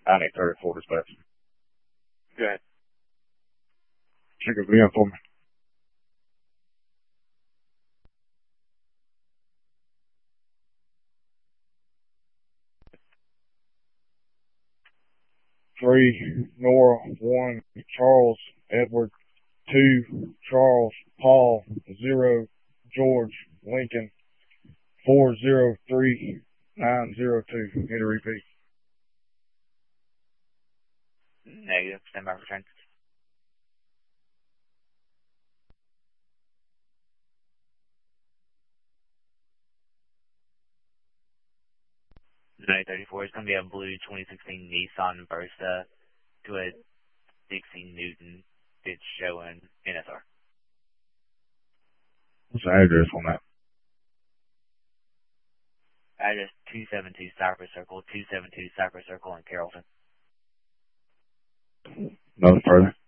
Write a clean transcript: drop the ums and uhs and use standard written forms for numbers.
I need 34 dispatch. Go ahead. Check it again for me. Three, Nora, 1, Charles, Edward, 2, Charles, Paul, 0, George, Lincoln, 403-902. Need a repeat. Negative. Stand by for return. 934 is going to be a blue 2016 Nissan Versa to a 60 Newton. It's showing NSR. What's the address on that? Address 272 Cypress Circle, 272 Cypress Circle in Carrollton. Nothing further.